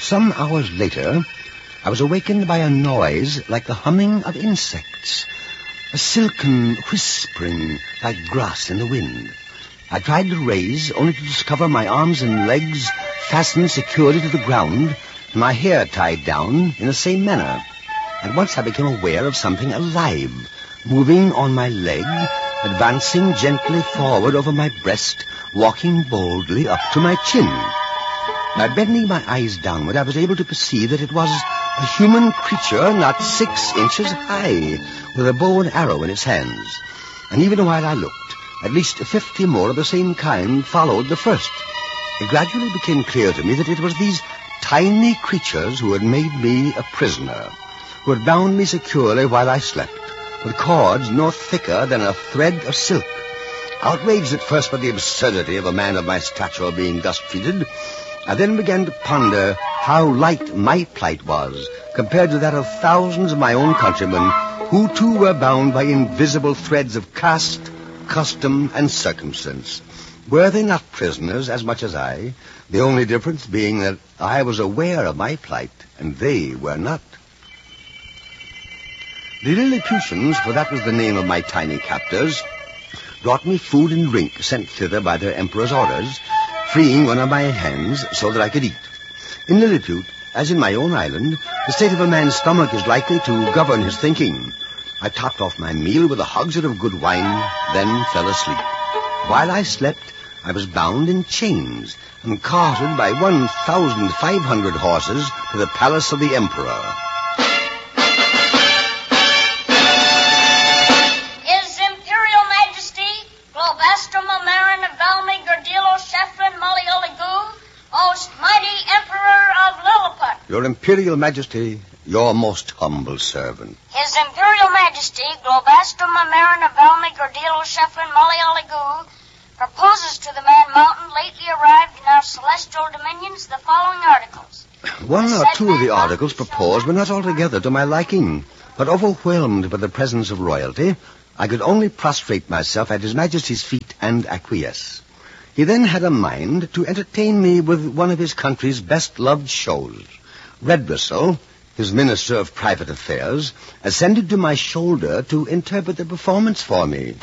Some hours later, I was awakened by a noise like the humming of insects, a silken whispering like grass in the wind. I tried to raise, only to discover my arms and legs fastened securely to the ground, and my hair tied down in the same manner. At once I became aware of something alive, moving on my leg, advancing gently forward over my breast, walking boldly up to my chin. By bending my eyes downward, I was able to perceive that it was a human creature not 6 inches high, with a bow and arrow in its hands. And even while I looked, at least 50 more of the same kind followed the first. It gradually became clear to me that it was these tiny creatures who had made me a prisoner, who had bound me securely while I slept, with cords no thicker than a thread of silk. Outraged at first by the absurdity of a man of my stature being thus treated, I then began to ponder how light my plight was compared to that of thousands of my own countrymen who too were bound by invisible threads of caste, custom, and circumstance. Were they not prisoners as much as I, the only difference being that I was aware of my plight and they were not? The Lilliputians, for that was the name of my tiny captors, brought me food and drink sent thither by their emperor's orders, freeing one of my hands so that I could eat. In Lilliput, as in my own island, the state of a man's stomach is likely to govern his thinking. I topped off my meal with a hogshead of good wine, then fell asleep. While I slept, I was bound in chains and carted by 1,500 horses to the palace of the emperor. His Imperial Majesty, Globastrum Amaran Valmi Gordilo Sheflin Malioligu, most mighty Emperor of Lilliput. Your Imperial Majesty, your most humble servant. His Imperial Majesty, Globastrum Amaran Valmi Gordilo Sheflin Malioligu, proposes to the Man Mountain lately arrived in our celestial dominions the following articles. One or two of the articles proposed were not altogether to my liking, but overwhelmed by the presence of royalty, I could only prostrate myself at His Majesty's feet and acquiesce. He then had a mind to entertain me with one of his country's best-loved shows. Redbristle, his Minister of Private Affairs, ascended to my shoulder to interpret the performance for me.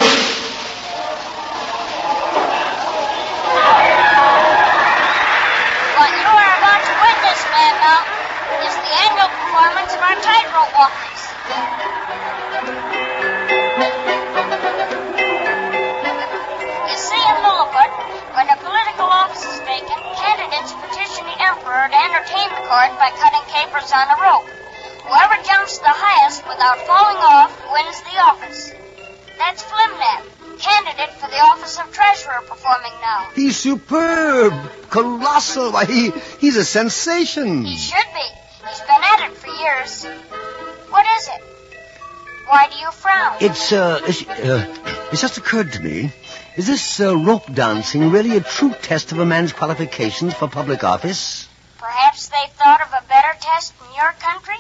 By cutting capers on a rope. Whoever jumps the highest without falling off wins the office. That's Flimnap, candidate for the office of treasurer, performing now. He's superb, colossal. Why, he's a sensation. He should be. He's been at it for years. What is it? Why do you frown? It's just occurred to me. Is this rope dancing really a true test of a man's qualifications for public office? Perhaps they thought of a better test in your country?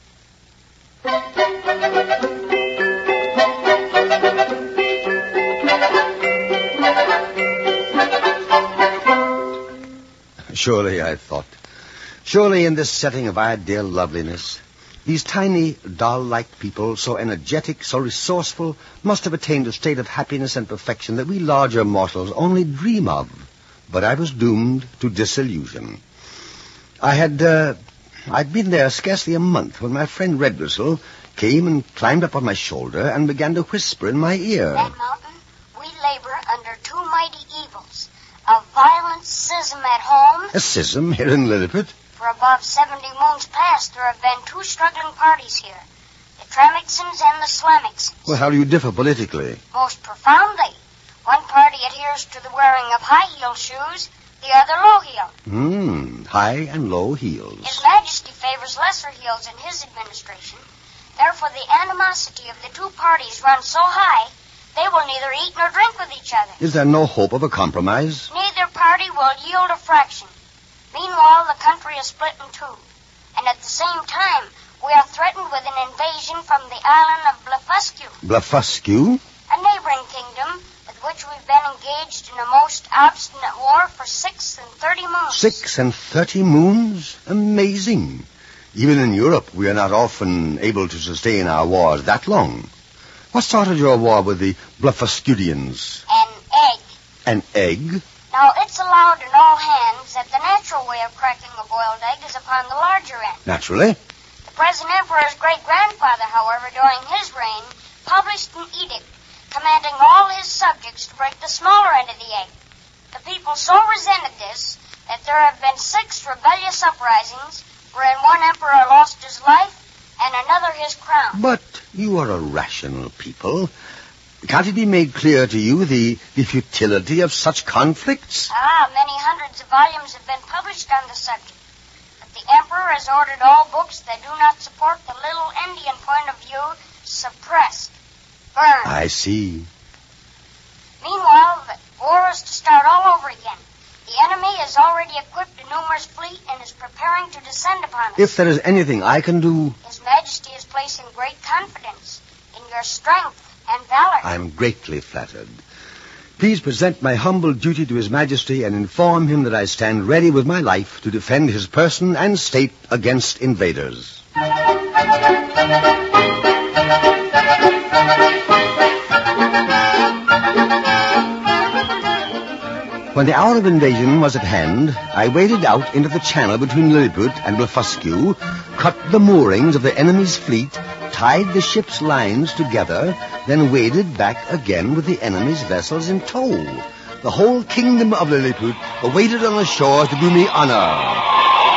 Surely, I thought. Surely in this setting of ideal loveliness, these tiny, doll-like people, so energetic, so resourceful, must have attained a state of happiness and perfection that we larger mortals only dream of. But I was doomed to disillusion. I'd been there scarcely a month when my friend Redbristle came and climbed up on my shoulder and began to whisper in my ear. That mountain, we labor under two mighty evils. A violent schism at home. A schism here in Lilliput? For above 70 moons past, there have been two struggling parties here. The Tremixons and the Slamicsons. Well, how do you differ politically? Most profoundly. One party adheres to the wearing of high-heel shoes, the other low-heel. High and low heels. His Majesty favors lesser heels in his administration. Therefore, the animosity of the two parties runs so high, they will neither eat nor drink with each other. Is there no hope of a compromise? Neither party will yield a fraction. Meanwhile, the country is split in two. And at the same time, we are threatened with an invasion from the island of Blefuscu. Blefuscu? A neighboring kingdom with which we've been engaged in a most obstinate war for 36 moons. 36 moons? Amazing. Even in Europe, we are not often able to sustain our wars that long. What started your war with the Blefuscudians? An egg. An egg? Now, it's allowed in all hands that the natural way of cracking a boiled egg is upon the larger end. Naturally. The present emperor's great-grandfather, however, during his reign, published an edict commanding all his subjects to break the smaller end of the egg. The people so resented this that there have been 6 rebellious uprisings wherein one emperor lost his life and another his crown. But you are a rational people. Can't it be made clear to you the futility of such conflicts? Many hundreds of volumes have been published on the subject. But the emperor has ordered all books that do not support the little Indian point of view suppressed, burned. I see. Meanwhile, the war is to start all over again. The enemy has already equipped a numerous fleet and is preparing to descend upon us. If there is anything I can do... His Majesty is placing great confidence in your strength and valor. I am greatly flattered. Please present my humble duty to His Majesty and inform him that I stand ready with my life to defend his person and state against invaders. When the hour of invasion was at hand, I waded out into the channel between Lilliput and Blefuscu, cut the moorings of the enemy's fleet, tied the ship's lines together, then waded back again with the enemy's vessels in tow. The whole kingdom of Lilliput waited on the shore to do me honor.